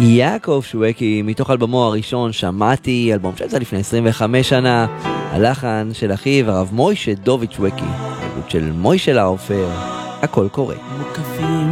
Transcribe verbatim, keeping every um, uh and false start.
יעקב שווקי, מתוך אלבומו הראשון שמעתי, אלבום שיצא לפני עשרים וחמש שנה, הלחן של אחיו הרב מוישה דוביץ' שווקי, העיבוד של מוישה לאופר, הכל קורה. מוקפים